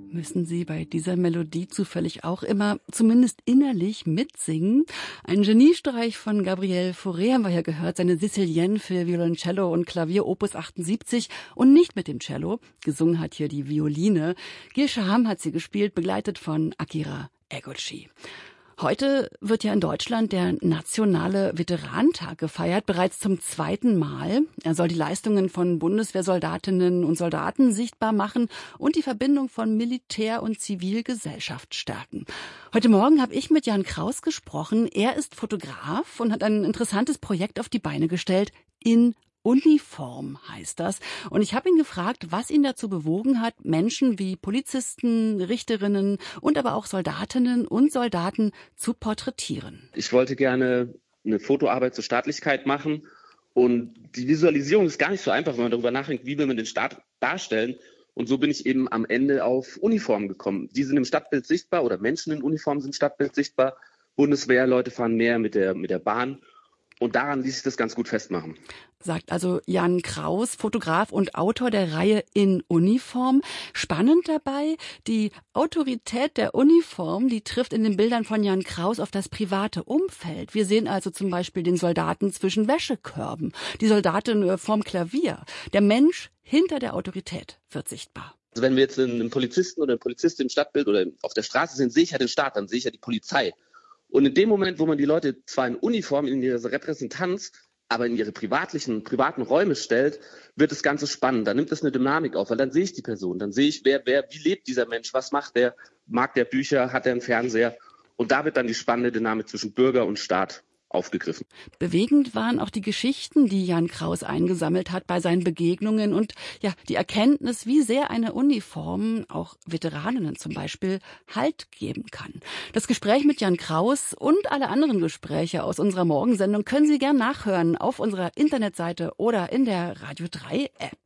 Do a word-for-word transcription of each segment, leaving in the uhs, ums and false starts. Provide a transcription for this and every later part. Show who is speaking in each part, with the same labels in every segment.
Speaker 1: Müssen Sie bei dieser Melodie zufällig auch immer, zumindest innerlich, mitsingen? Ein Geniestreich von Gabriel Fauré haben wir ja gehört, seine Sicilienne für Violoncello und Klavier Opus achtundsiebzig und nicht mit dem Cello. Gesungen hat hier die Violine. Gil Shaham hat sie gespielt, begleitet von Akira Eguchi. Heute wird ja in Deutschland der nationale Veteranentag gefeiert, bereits zum zweiten Mal. Er soll die Leistungen von Bundeswehrsoldatinnen und Soldaten sichtbar machen und die Verbindung von Militär und Zivilgesellschaft stärken. Heute Morgen habe ich mit Jan Kraus gesprochen. Er ist Fotograf und hat ein interessantes Projekt auf die Beine gestellt, in Uniform heißt das. Und ich habe ihn gefragt, was ihn dazu bewogen hat, Menschen wie Polizisten, Richterinnen und aber auch Soldatinnen und Soldaten zu porträtieren.
Speaker 2: Ich wollte gerne eine Fotoarbeit zur Staatlichkeit machen. Und die Visualisierung ist gar nicht so einfach, wenn man darüber nachdenkt, wie will man den Staat darstellen. Und so bin ich eben am Ende auf Uniformen gekommen. Die sind im Stadtbild sichtbar oder Menschen in Uniform sind im Stadtbild sichtbar. Bundeswehrleute fahren mehr mit der, mit der Bahn. Und daran ließ sich das ganz gut festmachen.
Speaker 1: Sagt also Jan Kraus, Fotograf und Autor der Reihe In Uniform. Spannend dabei, die Autorität der Uniform, die trifft in den Bildern von Jan Kraus auf das private Umfeld. Wir sehen also zum Beispiel den Soldaten zwischen Wäschekörben, die Soldatin vorm Klavier. Der Mensch hinter der Autorität wird sichtbar.
Speaker 2: Also wenn wir jetzt einen Polizisten oder eine Polizistin im Stadtbild oder auf der Straße sehen, sehe ich ja den Staat, dann sehe ich ja die Polizei. Und in dem Moment, wo man die Leute zwar in Uniform, in ihrer Repräsentanz, aber in ihre privatlichen, privaten Räume stellt, wird das Ganze spannend. Dann nimmt das eine Dynamik auf, weil dann sehe ich die Person. Dann sehe ich, wer, wer, wie lebt dieser Mensch, was macht der, mag der Bücher, hat er einen Fernseher? Und da wird dann die spannende Dynamik zwischen Bürger und Staat aufgegriffen.
Speaker 1: Bewegend waren auch die Geschichten, die Jan Kraus eingesammelt hat bei seinen Begegnungen und ja, die Erkenntnis, wie sehr eine Uniform, auch Veteraninnen zum Beispiel, Halt geben kann. Das Gespräch mit Jan Kraus und alle anderen Gespräche aus unserer Morgensendung können Sie gern nachhören auf unserer Internetseite oder in der Radio drei App.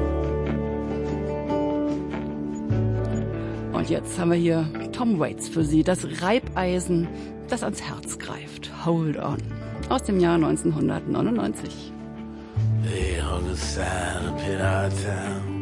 Speaker 1: Und jetzt haben wir hier Tom Waits für Sie, das Reibeisen, das ans Herz greift. Hold on. Aus dem Jahr neunzehnhundertneunundneunzig.
Speaker 3: They hung a sign up in our town.